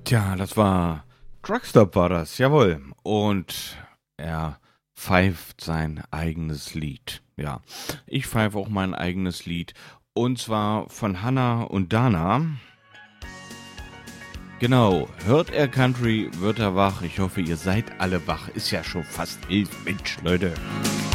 Tja, das war Truckstop war das, jawohl. Und er pfeift sein eigenes Lied. Ja, ich pfeife auch mein eigenes Lied. Und zwar von Hannah und Dana. Genau, hört er Country, wird er wach. Ich hoffe, ihr seid alle wach. Ist ja schon fast 11, Mensch, Leute.